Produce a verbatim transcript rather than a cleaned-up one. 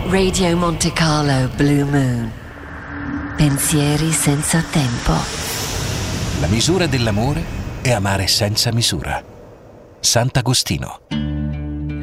Radio Monte Carlo Blue Moon. Pensieri senza tempo. La misura dell'amore è amare senza misura. Sant'Agostino.